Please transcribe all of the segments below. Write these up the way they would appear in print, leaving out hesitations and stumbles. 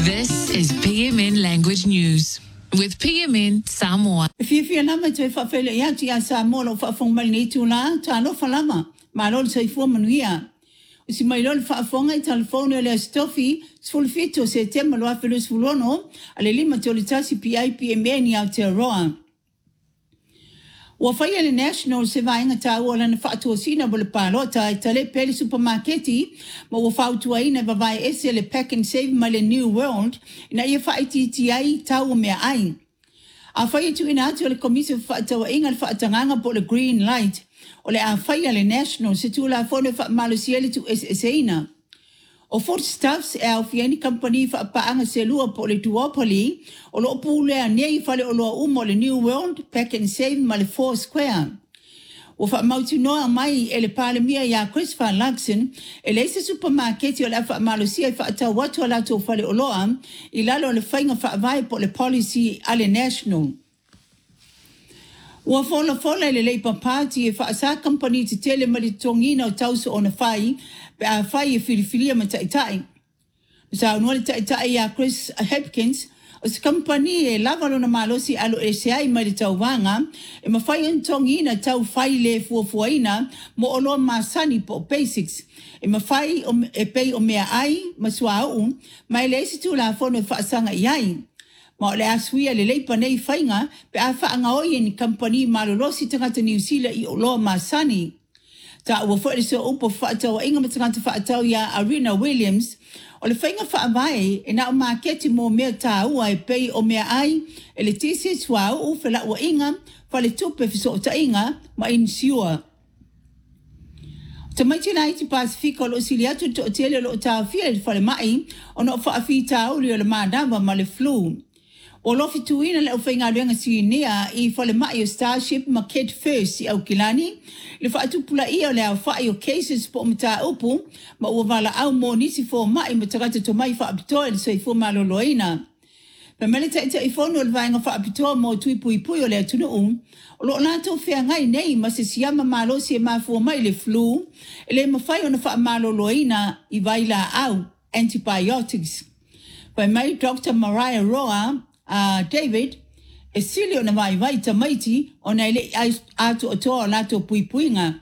This is PMN Language News with PMN Samoa. Fia lama te whawhele ia ti a Samoa lo whawhong ni tu la, ta lo whalama, ma lo sa ifua manuia. O si mai lo whawhonga I telefone o lea stofi, sfulfito se te malo a whelus fulono, a le lima te o le tasi PI PMN I Aotearoa. Ua whaia le national se vaenga tau o lana whaatua sina bo le palota I tale pele supermarketi ma ua whautua ina vavai ese le pack and save ma le New World ina ia whaiti ai tau o mea ai. A whaia tu ina atu o le komisi whaatawa inga le whaatanganga po le green light o le a whaia le national se tu la whone whaamalusiele tu SSA ina. O foodstuffs e au fieni company whaapaanga se lua po le tuopoli o lo pule a nei whale o loa umo le New World Pack and Save ma le 4 Square. O whaamauti noa mai e le palemia ia Christopher Luxon e le se supermarketi o le whaamalusia I whaatau watu alato whale o loa I lalo le whainga whaavai po le policy a le national. Ua fola le Labour Party e whaasa company te tele ma le tongina o tauso o na whai pe a whai e whiriwhiria ma taitai. Sa unua le taitai a Chris Hopkins o se company e lavalo na malosi alo e se ai ma le tauwanga e ma whai en tongina tau whai le fuafuaina mo o loa masani po basics. E ma whai e pei o mea ai ma sua au ma ele esi tu la fono e whaasanga I ai. Ma o le asuia le leipa nei whainga pe a whaanga oi ni company malolosi tangata New Zealand I o loa masani. Ta ua whaere se upo whaatau inga matangata whaatau ia Arena Williams o le whainga whaavai e na o maketi mo mea tā ua e pei o mea ai e le tisi sua u whela ua inga whale tupe fiso o ta inga ma insiua. Ta maiti na iti Pasifika o lo siliatu to o tele lo tā whia le whale mai o no whaafi tā uli o le maadawa ma le flu. O lofi tuina le whainga ruenga sinia I whale mai o Starship ma Kid First I au kilani. Le whaatupula ia o le au whai o cases po mta upu ma ua wala au mo nisi fo mai ma tagata to mai whaapitoa le soifo maloloina. Pa mele taita I whono o le vaenga whaapitoa mo tuipui o le atunu o lo nato whea ngai nei ma se siyama malosi e mafua mai le flu e le mawhai o na wha maloloina I vaila au antibiotics. Pa mai Dr. Mariah Roa David, e sili o na vai ta maiti o na ele atu o toa o lato puipuinga.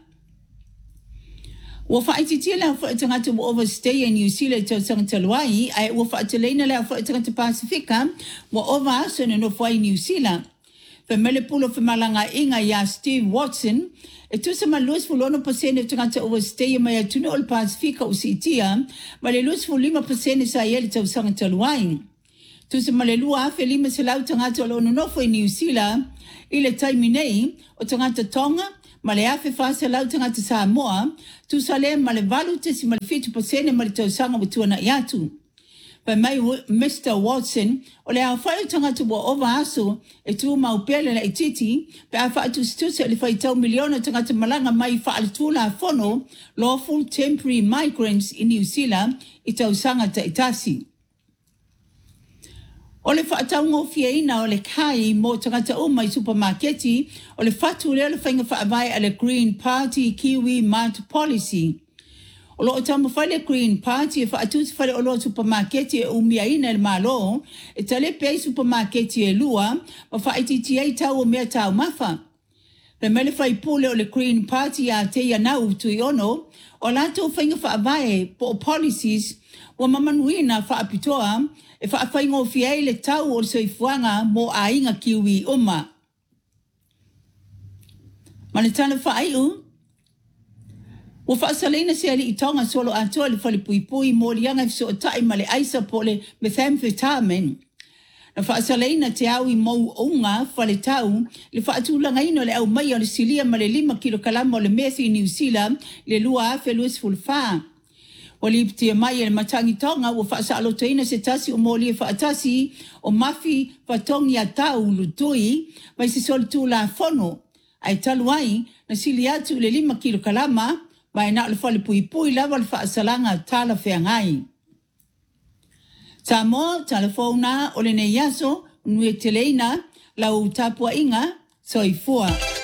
Ua whaiti la whaitangata wa overstay in New Zealand tau sangatalwai, ai ua whaitaleina la whaitangata Pasifika wa over aso na no whai New Zealand. Whamele pulo whamalanga inga ia Steve Watson, e tusa ma luas fulono pasene tangata overstay mai atuna o le Pasifika o sitia, ma le luas fulima pasene sa ieli tau sangatalwai. Tu se malelua afe lima se lau tangata o lono nofo I New Zealand, I le taimi nei o tangata Tonga, ma le afe wha se lau tangata Samoa, tu sa le ma le valu te si ma le fitu pasene ma le tausanga wa tuana iatu. Pa mai Mr. Watson, o le awhai tangata wa ova aso, e tu maupele la ititi, pe a wha atu stuse le whai tau miliona tangata malanga mai wha alatula fono, lawful temporary migrants in New Zealand, I tausanga ta itasi. O le whaataunga o fiaina o le kai mo tangata o mai supermarketi o le whatu leo le whainga whaavai a le Green Party Kiwi Mart Policy. O lo o tamu whale Green Party e whaatuti whale o lo supermarketi e umiaina le malo e tale pei supermarketi e lua ma whaititi ei tau o mea tau mafa. Le mele whai pule o le Green Party a te ianau tui ono o lato whainga whaavai po policies wa mamanuina whaapitoa e whaawhainga o fiei le tau o le soifuanga mo a inga kiwi uma. Manitana whaaiu, ua whaasaleina se ali I tonga solo atoa le whalipuipui mo lianga fiso o tai ma le aisa po le methamphetamine. Na whaasaleina te au I mou unga whale tau le whaatulanga ino le au mai o le silia ma le 5 kilokalama o le methi I New Zealand le lua afe luis fulfaa. O li ptia mai e matangi tonga ua whaasalo teina se tasi o moli e whaatasi o mafi whatongi a tau lutui mai se soli tū la fono. Ai talu ai na sili atu le 5 kilokalama mai na le whale pui pui lava le whaasalanga tala whengai. Samoa, telefona o le ne yaso, nue teleina, lau tapua inga, soifua.